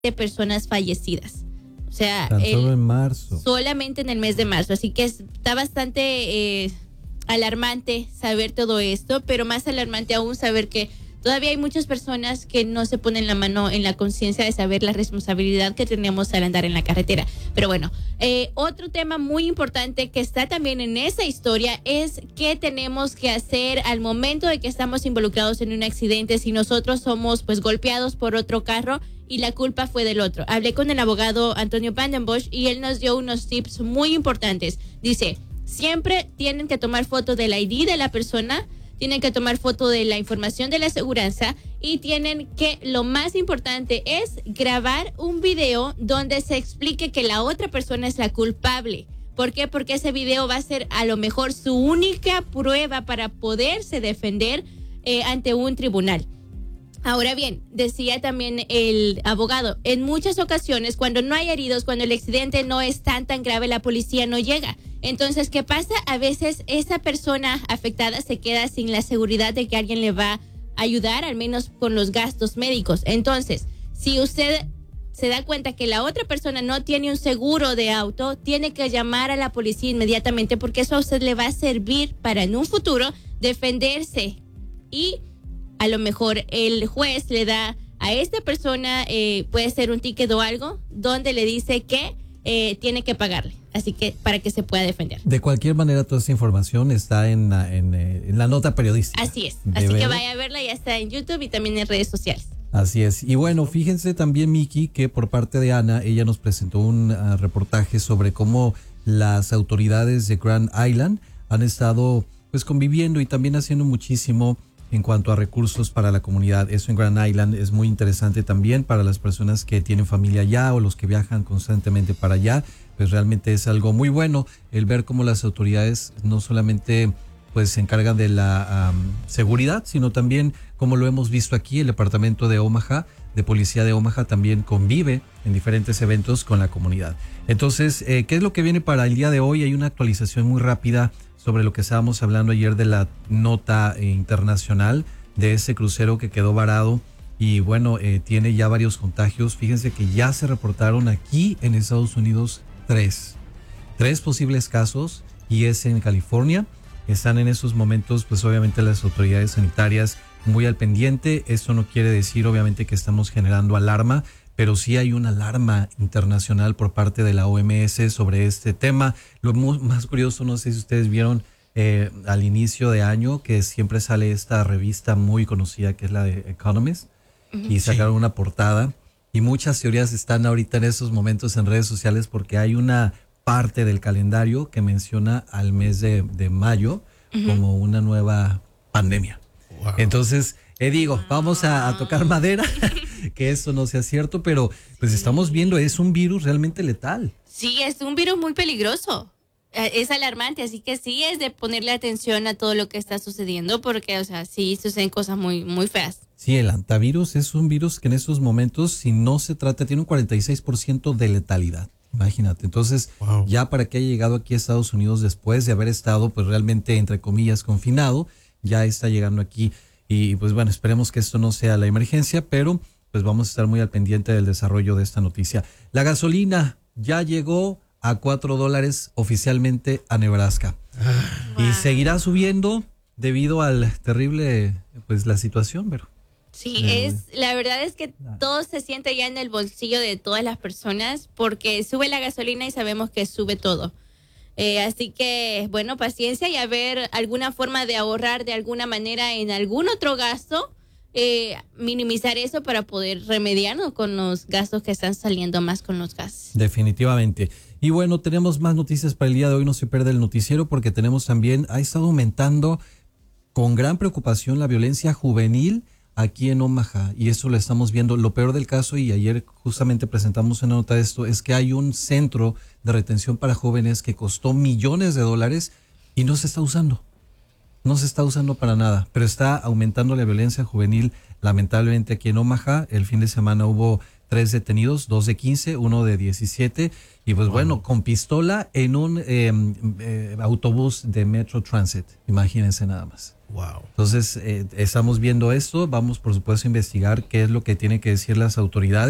de personas fallecidas. O sea, solo en marzo. Solamente en el mes de marzo. Así que está bastante alarmante saber todo esto, pero más alarmante aún saber que todavía hay muchas personas que no se ponen la mano en la conciencia de saber la responsabilidad que tenemos al andar en la carretera. Pero bueno, otro tema muy importante que está también en esa historia es qué tenemos que hacer al momento de que estamos involucrados en un accidente si nosotros somos pues golpeados por otro carro y la culpa fue del otro. Hablé con el abogado Antonio Vandenbosch y él nos dio unos tips muy importantes. Dice, siempre tienen que tomar foto del ID de la persona, tienen que tomar foto de la información de la aseguranza y tienen que, lo más importante es grabar un video donde se explique que la otra persona es la culpable. ¿Por qué? Porque ese video va a ser a lo mejor su única prueba para poderse defender ante un tribunal. Ahora bien, decía también el abogado, en muchas ocasiones cuando no hay heridos, cuando el accidente no es tan grave, la policía no llega. Entonces, ¿qué pasa? A veces esa persona afectada se queda sin la seguridad de que alguien le va a ayudar, al menos con los gastos médicos. Entonces, si usted se da cuenta que la otra persona no tiene un seguro de auto, tiene que llamar a la policía inmediatamente porque eso a usted le va a servir para en un futuro defenderse y a lo mejor el juez le da a esta persona, puede ser un ticket o algo, donde le dice que tiene que pagarle. Así que para que se pueda defender. De cualquier manera, toda esta información está en la nota periodística. Así es. Así que vaya a verla, ya está en YouTube y también en redes sociales. Así es. Y bueno, fíjense también, Miki, que por parte de Ana, ella nos presentó un reportaje sobre cómo las autoridades de Grand Island han estado pues conviviendo y también haciendo muchísimo en cuanto a recursos para la comunidad. Eso en Grand Island es muy interesante también para las personas que tienen familia allá o los que viajan constantemente para allá. Pues realmente es algo muy bueno el ver cómo las autoridades no solamente pues se encargan de la seguridad, sino también, como lo hemos visto aquí, el departamento de Omaha, de policía de Omaha, también convive en diferentes eventos con la comunidad. Entonces, ¿qué es lo que viene para el día de hoy? Hay una actualización muy rápida sobre lo que estábamos hablando ayer de la nota internacional de ese crucero que quedó varado y bueno, tiene ya varios contagios. Fíjense que ya se reportaron aquí en Estados Unidos tres posibles casos y es en California. Están en esos momentos pues obviamente las autoridades sanitarias muy al pendiente. Esto no quiere decir obviamente que estamos generando alarma, pero sí hay una alarma internacional por parte de la OMS sobre este tema. Lo más curioso, no sé si ustedes vieron al inicio de año que siempre sale esta revista muy conocida que es la de Economist y sacaron una portada y muchas teorías están ahorita en esos momentos en redes sociales porque hay una parte del calendario que menciona al mes de mayo como una nueva pandemia. Wow. Entonces, digo, vamos a tocar madera, que esto no sea cierto, pero pues estamos viendo, es un virus realmente letal. Sí, es un virus muy peligroso. Es alarmante, así que sí es de ponerle atención a todo lo que está sucediendo, porque, o sea, sí suceden cosas muy, muy feas. Sí, el hantavirus es un virus que en estos momentos, si no se trata, tiene un 46% de letalidad. Imagínate, entonces wow. Ya para que haya llegado aquí a Estados Unidos después de haber estado pues realmente entre comillas confinado, ya está llegando aquí y pues bueno, esperemos que esto no sea la emergencia, pero pues vamos a estar muy al pendiente del desarrollo de esta noticia. La gasolina ya llegó a $4 oficialmente a Nebraska y seguirá subiendo debido al terrible pues la situación, pero sí, la verdad es que todo se siente ya en el bolsillo de todas las personas porque sube la gasolina y sabemos que sube todo. Así que, bueno, paciencia y a ver alguna forma de ahorrar de alguna manera en algún otro gasto, minimizar eso para poder remediarnos con los gastos que están saliendo más con los gases. Definitivamente. Y bueno, tenemos más noticias para el día de hoy, no se pierda el noticiero porque tenemos también, ha estado aumentando con gran preocupación la violencia juvenil aquí en Omaha y eso lo estamos viendo. Lo peor del caso, y ayer justamente presentamos una nota de esto, es que hay un centro de retención para jóvenes que costó millones de dólares y no se está usando. No se está usando para nada, pero está aumentando la violencia juvenil lamentablemente aquí en Omaha. El fin de semana hubo 3 detenidos, 2 de 15, 1 de 17 y pues bueno, con pistola en un autobús de Metro Transit, imagínense nada más. Wow. Entonces estamos viendo esto, vamos por supuesto a investigar qué es lo que tienen que decir las autoridades,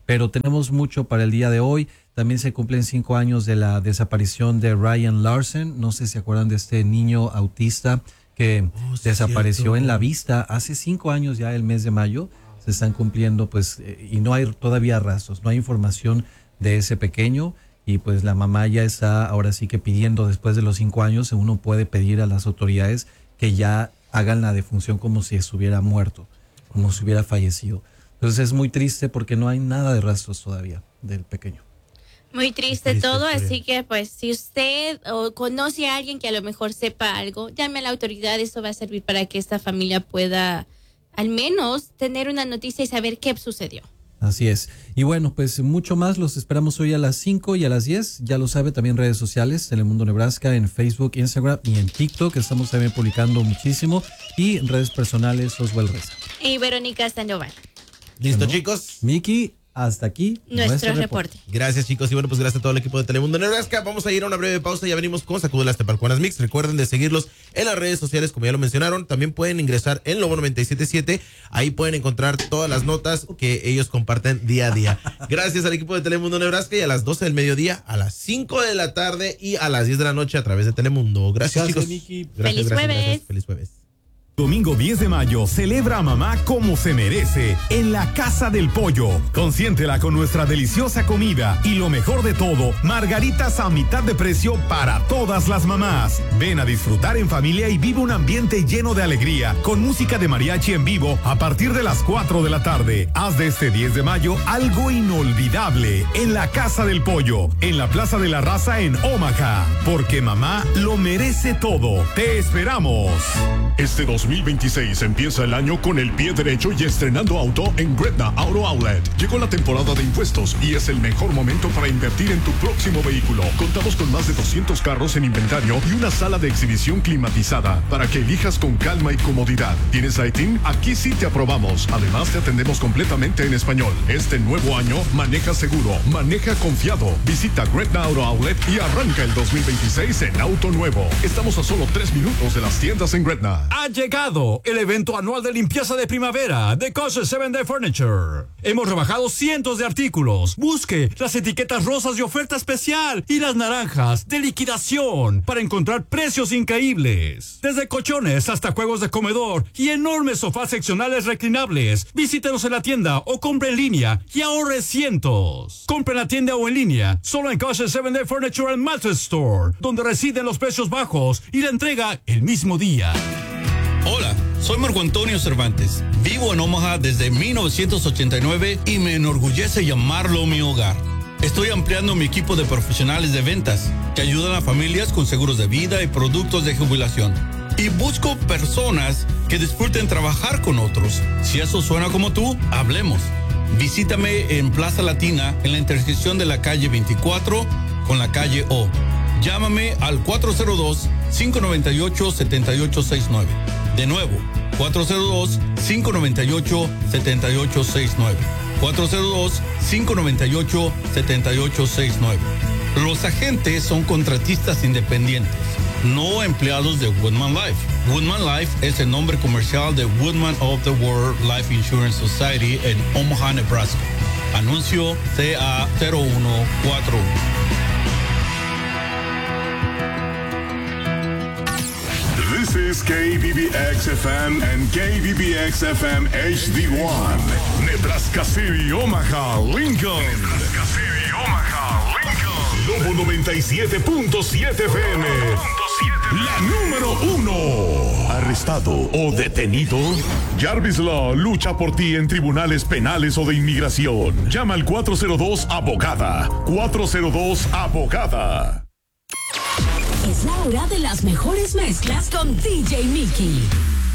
pero tenemos mucho para el día de hoy. También se cumplen 5 años de la desaparición de Ryan Larson. No sé si se acuerdan de este niño autista que desapareció en La Vista hace 5 años ya, el mes de mayo. Se están cumpliendo, pues, y no hay todavía rastros, no hay información de ese pequeño. Y pues la mamá ya está ahora sí que pidiendo, después de los 5 años, uno puede pedir a las autoridades que ya hagan la defunción como si estuviera muerto, como si hubiera fallecido. Entonces es muy triste porque no hay nada de rastros todavía del pequeño. Muy triste todo, así que pues si usted o conoce a alguien que a lo mejor sepa algo, llame a la autoridad. Eso va a servir para que esta familia pueda al menos tener una noticia y saber qué sucedió. Así es. Y bueno, pues mucho más. Los esperamos hoy a las 5 y a las 10. Ya lo sabe, también redes sociales, Telemundo Nebraska, en Facebook, Instagram y en TikTok. Estamos también publicando muchísimo. Y en redes personales, Oswald Reza. Y Verónica Sandoval. ¿Listo, chicos? Miki, hasta aquí nuestro reporte. Gracias, chicos. Y bueno, pues gracias a todo el equipo de Telemundo Nebraska. Vamos a ir a una breve pausa y ya venimos con Sacude las Tepalcuanas Mix. Recuerden de seguirlos en las redes sociales, como ya lo mencionaron. También pueden ingresar en Lobo 97.7. Ahí pueden encontrar todas las notas que ellos comparten día a día. Gracias al equipo de Telemundo Nebraska, y a las 12 del mediodía, a las 5 de la tarde y a las 10 de la noche a través de Telemundo. Gracias, chicos. Miki. Feliz jueves. Feliz jueves. Domingo 10 de mayo, celebra a mamá como se merece en la Casa del Pollo. Consiéntela con nuestra deliciosa comida y lo mejor de todo, margaritas a mitad de precio para todas las mamás. Ven a disfrutar en familia y vive un ambiente lleno de alegría con música de mariachi en vivo a partir de las 4 de la tarde. Haz de este 10 de mayo algo inolvidable en la Casa del Pollo, en la Plaza de la Raza en Omaha, porque mamá lo merece todo. Te esperamos. Este 2026 empieza el año con el pie derecho y estrenando auto en Gretna Auto Outlet. Llegó la temporada de impuestos y es el mejor momento para invertir en tu próximo vehículo. Contamos con más de 200 carros en inventario y una sala de exhibición climatizada para que elijas con calma y comodidad. ¿Tienes ITIN? Aquí sí te aprobamos. Además, te atendemos completamente en español. Este nuevo año, maneja seguro, maneja confiado. Visita Gretna Auto Outlet y arranca el 2026 en auto nuevo. Estamos a solo 3 minutos de las tiendas en Gretna. Ha llegado el evento anual de limpieza de primavera de Kosher 7-Day Furniture. Hemos rebajado cientos de artículos. Busque las etiquetas rosas de oferta especial y las naranjas de liquidación para encontrar precios increíbles. Desde colchones hasta juegos de comedor y enormes sofás seccionales reclinables. Visítenos en la tienda o compre en línea y ahorre cientos. Compre en la tienda o en línea solo en Kosher 7-Day Furniture and Mattress Store, donde residen los precios bajos y la entrega el mismo día. Hola, soy Marco Antonio Cervantes. Vivo en Omaha desde 1989 y me enorgullece llamarlo mi hogar. Estoy ampliando mi equipo de profesionales de ventas que ayudan a familias con seguros de vida y productos de jubilación. Y busco personas que disfruten trabajar con otros. Si eso suena como tú, hablemos. Visítame en Plaza Latina, en la intersección de la calle 24 con la calle O. Llámame al 402-598-7869. De nuevo, 402-598-7869. 402-598-7869. Los agentes son contratistas independientes, no empleados de Woodman Life. Woodman Life es el nombre comercial de Woodman of the World Life Insurance Society en Omaha, Nebraska. Anuncio CA 0141. This is KBBX-FM and KBBX-FM HD1. Nebraska City, Omaha, Lincoln. Nebraska City, Omaha, Lincoln. Lobo 97.7 FM. La número 1. ¿Arrestado o detenido? Jarvis Law lucha por ti en tribunales penales o de inmigración. Llama al 402-ABOGADA. 402-ABOGADA. Es la hora de las mejores mezclas con DJ Mickey.